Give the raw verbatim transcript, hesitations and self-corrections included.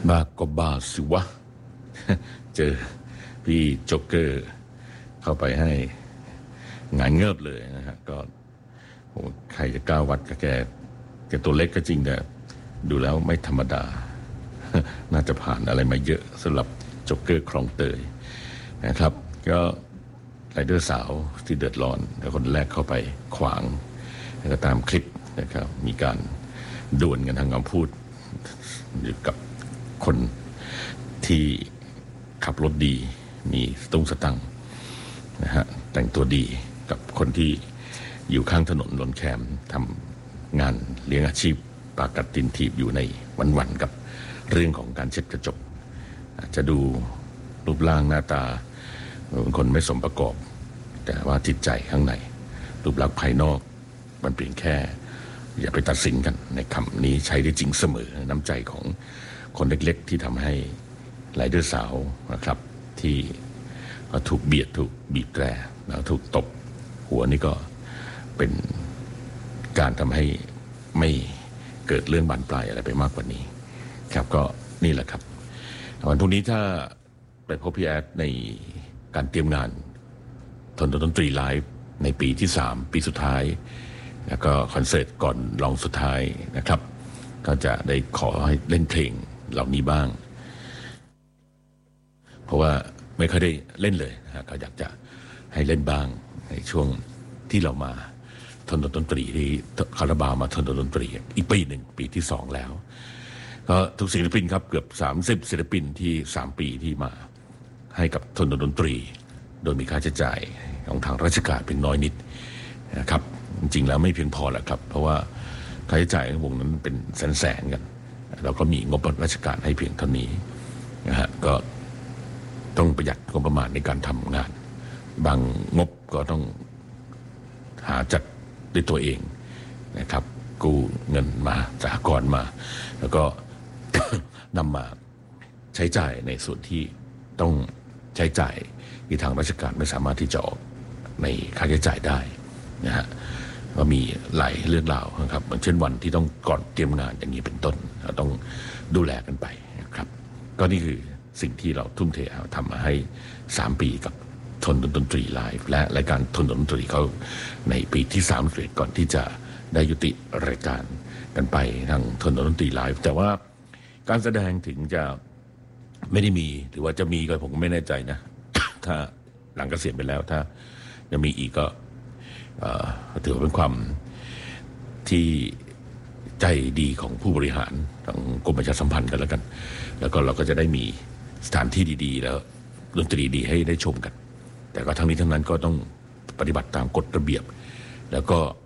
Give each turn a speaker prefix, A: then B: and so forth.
A: บ้าก็บ้าสิวะ เจอพี่โจ๊กเกอร์เข้าไปให้งานเงิบเลยนะฮะก็โหใครจะกล้าวัดกับแกแกตัวเล็กก็จริงแต่ดูแล้วไม่ธรรมดา น่าจะผ่านอะไรมาเยอะสำหรับโจ๊กเกอร์คลองเตยนะครับก็ไรเดอร์สาวที่เดือดร้อนแล้วคนแรกเข้าไปขวางแล้วก็ตามคลิปนะครับมีการดวลกันทางคำพูดอยู่กับคนที่ขับรถดีมีสตุ้งสตังนะฮะแต่งตัวดีกับคนที่อยู่ข้างถนนหล่นแคมทำงานเลี้ยงอาชีพปากัดตินทีบอยู่ในวันๆกับเรื่องของการเช็ดกระจกอาจจะดูรูปร่างหน้าตาเป็นคนไม่สมประกอบแต่ว่าจิตใจข้างในรูปลักษณ์ภายนอกมันเพียงแค่อย่าไปตัดสินกันในคำนี้ใช้ได้จริงเสมอน้ำใจของคนเล็กๆที่ทำให้ไรเดอร์สาวนะครับที่ถูกเบียดถูกบีบแตรแล้วถูกตบหัวนี่ก็เป็นการทำให้ไม่เกิดเรื่องบานปลายอะไรไปมากกว่านี้ครับก็นี่แหละครับวันพรุ่งนี้ถ้าไปพบพี่แอดในการเตรียมงานทนดนตรีไลฟ์ในปีที่สามปีสุดท้ายแล้วก็คอนเสิร์ตก่อนลองสุดท้ายนะครับก็จะได้ขอให้เล่นเพลงเหล่านี้บ้างเพราะว่าไม่เคยได้เล่นเลยนะก็อยากจะให้เล่นบ้างในช่วงที่เรามาทนดนตรีที่คาราบาวมาทนดนตรีอีกปีหนึ่งปีที่สองแล้วก็ทุกศิลปินครับเกือบสามสิบศิลปินที่สามปีที่มาให้กับทนดนตรีโดยมีค่าใช้จ่ายของทางราชการเป็นน้อยนิดนะครับจริงๆแล้วไม่เพียงพอแหละครับเพราะว่าค่าใช้จ่ายของวงนั้นเป็นแสนๆกันเราก็มีงบราชการให้เพียงเท่านี้นะฮะก็ต้องประหยัดงบประมาณในการทำงานบางงบก็ต้องหาจัดด้วยตัวเองนะครับกู้เงินมาสหกรณ์มาแล้วก็ นำมาใช้จ่ายในส่วนที่ต้องใช้จ่ายที่ทางราชการไม่สามารถที่จะออกในค่าใช้จ่ายได้นะฮะก็มีหลายเรื่องราวนะครับอย่างเช่นวันที่ต้องก่อนเตรียมงานอย่างนี้เป็นต้นเราต้องดูแลกันไปนะครับก็นี่คือสิ่งที่เราทุ่มเททำมาให้สามปีกับทนดนตรีไลฟ์และรายการทนดนตรีเขาในปีที่สามเสร็จก่อนที่จะได้ยุติรายการกันไปทางทนดนตรีไลฟ์แต่ว่าการแสดงถึงจะไม่ได้มีหรือว่าจะมีก็ผมก็ไม่แน่ใจนะ ถ้าหลังเกษียณไปแล้วถ้าจะมีอีกก็ถือว่าเป็นความที่ใจดีของผู้บริหารทางกรมประชาสัมพันธ์กันแล้วกันแล้วก็เราก็จะได้มีสถานที่ดีๆแล้วดนตรีดีให้ได้ชมกันแต่ก็ทั้งนี้ทั้งนั้นก็ต้องปฏิบัติตามกฎระเบียบแล้วก็